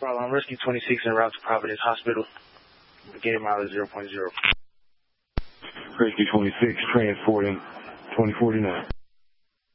Problem, I'm Rescue 26 en route to Providence Hospital. Getting mileage 0.0. Rescue 26, transporting 2049.